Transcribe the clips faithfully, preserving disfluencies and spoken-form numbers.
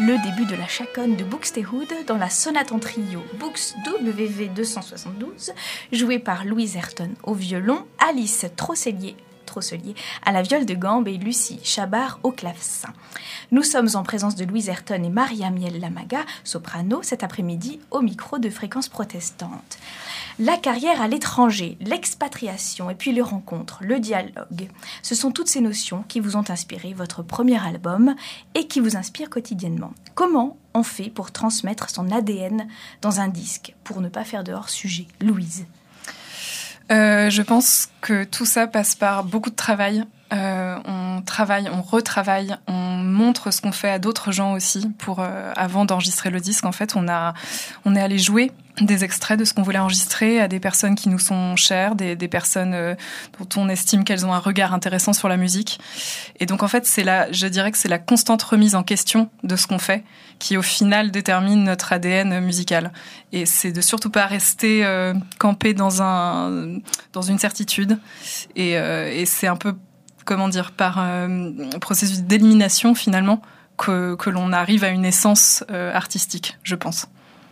le début de la chaconne de Buxtehude dans la sonate en trio Bux W V deux cent soixante-douze, jouée par Louise Ayrton au violon, Alice Trosselier, Trosselier à la viole de gambe et Lucie Chabard au clavecin. Nous sommes en présence de Louise Ayrton et Maria Miel Lamaga, soprano, cet après-midi au micro de Fréquence Protestante. La carrière à l'étranger, l'expatriation et puis les rencontres, le dialogue, ce sont toutes ces notions qui vous ont inspiré votre premier album et qui vous inspirent quotidiennement. Comment on fait pour transmettre son A D N dans un disque, pour ne pas faire de hors-sujet? Louise. Euh, je pense que tout ça passe par beaucoup de travail. Euh, on travaille, on retravaille, on montre ce qu'on fait à d'autres gens aussi. Pour euh, avant d'enregistrer le disque, en fait, on a, on est allé jouer des extraits de ce qu'on voulait enregistrer à des personnes qui nous sont chères, des, des personnes euh, dont on estime qu'elles ont un regard intéressant sur la musique. Et donc, en fait, c'est la, je dirais que c'est la constante remise en question de ce qu'on fait qui, au final, détermine notre A D N musical. Et c'est de surtout pas rester euh, campé dans un, dans une certitude. Et, euh, et c'est un peu comment dire, par euh, processus d'élimination, finalement, que, que l'on arrive à une essence euh, artistique, je pense.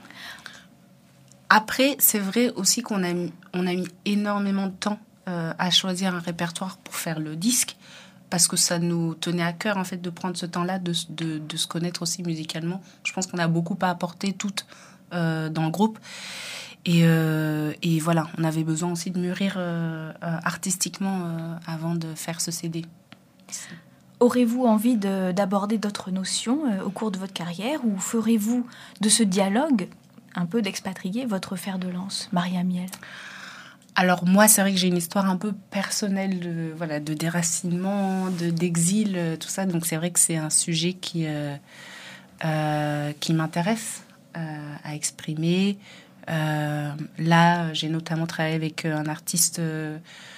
Après, c'est vrai aussi qu'on a mis, on a mis énormément de temps euh, à choisir un répertoire pour faire le disque, parce que ça nous tenait à cœur, en fait, de prendre ce temps-là, de, de, de se connaître aussi musicalement. Je pense qu'on a beaucoup à apporter toutes euh, dans le groupe. Et, euh, et voilà, on avait besoin aussi de mûrir euh, euh, artistiquement euh, avant de faire ce C D. Aurez-vous envie de, d'aborder d'autres notions euh, au cours de votre carrière, ou ferez-vous de ce dialogue, un peu d'expatrié, votre fer de lance, Maria Miel? Alors moi, c'est vrai que j'ai une histoire un peu personnelle de, voilà, de déracinement, de, d'exil, tout ça. Donc c'est vrai que c'est un sujet qui, euh, euh, qui m'intéresse euh, à exprimer. Euh, là, j'ai notamment travaillé avec un artiste euh,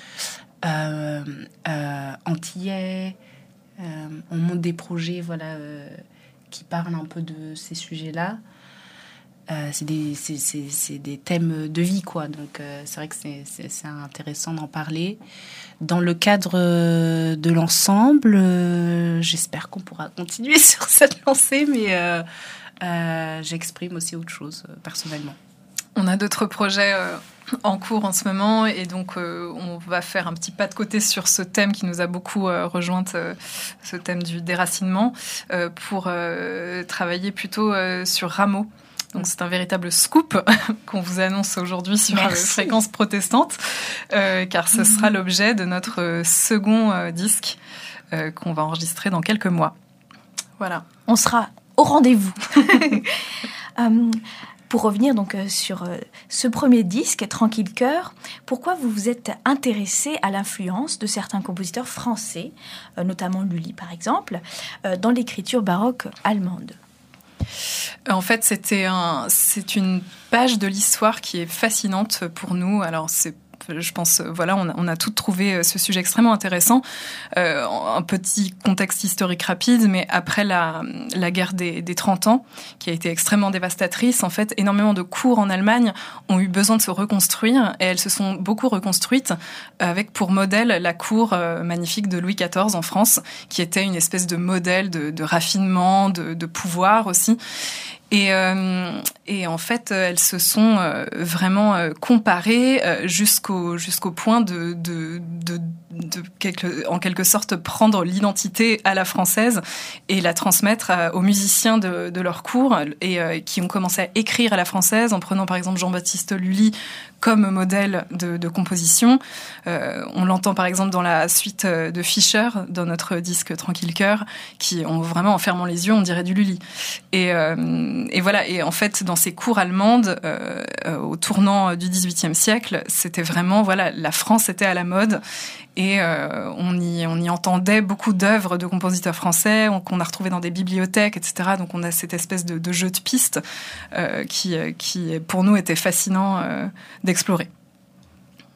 euh, euh, antillais. Euh, on monte des projets, voilà, euh, qui parlent un peu de ces sujets-là. Euh, c'est, des, c'est, c'est, c'est des thèmes de vie, quoi. Donc, euh, c'est vrai que c'est, c'est, c'est intéressant d'en parler. Dans le cadre de l'ensemble, euh, j'espère qu'on pourra continuer sur cette lancée, mais euh, euh, j'exprime aussi autre chose, euh, personnellement. On a d'autres projets euh, en cours en ce moment, et donc euh, on va faire un petit pas de côté sur ce thème qui nous a beaucoup euh, rejointe, euh, ce thème du déracinement, euh, pour euh, travailler plutôt euh, sur Rameau. Donc c'est un véritable scoop qu'on vous annonce aujourd'hui sur euh, Fréquence Protestante, euh, car ce sera l'objet de notre second euh, disque euh, qu'on va enregistrer dans quelques mois. Voilà. On sera au rendez-vous. euh, Pour revenir donc euh, sur euh, ce premier disque, Tranquille Cœur, pourquoi vous vous êtes intéressé à l'influence de certains compositeurs français, euh, notamment Lully par exemple, euh, dans l'écriture baroque allemande? En fait, c'était un, c'est une page de l'histoire qui est fascinante pour nous. Alors, c'est je pense, voilà, on a, on a toutes trouvé ce sujet extrêmement intéressant. Euh, un petit contexte historique rapide, mais après la, la guerre des, des trente ans, qui a été extrêmement dévastatrice, en fait, énormément de cours en Allemagne ont eu besoin de se reconstruire, et elles se sont beaucoup reconstruites avec pour modèle la cour euh, magnifique de Louis quatorze en France, qui était une espèce de modèle de, de raffinement, de, de pouvoir aussi. Et, euh, et en fait, elles se sont euh, vraiment euh, comparées euh, jusqu'au jusqu'au point de de de, de quelque, en quelque sorte prendre l'identité à la française et la transmettre à, aux musiciens de, de leur cours, et euh, qui ont commencé à écrire à la française en prenant par exemple Jean-Baptiste Lully comme modèle de, de composition. Euh, on l'entend par exemple dans la suite de Fischer, dans notre disque Tranquille Cœur, qui ont vraiment, en fermant les yeux, on dirait du Lully. Et, euh, et voilà. Et en fait, dans ces cours allemandes, euh, euh, au tournant du dix-huitième siècle, c'était vraiment, voilà, la France était à la mode. Et euh, on, y, on y entendait beaucoup d'œuvres de compositeurs français on, qu'on a retrouvées dans des bibliothèques, et cetera. Donc on a cette espèce de, de jeu de pistes euh, qui, qui, pour nous, était fascinant euh, d'explorer.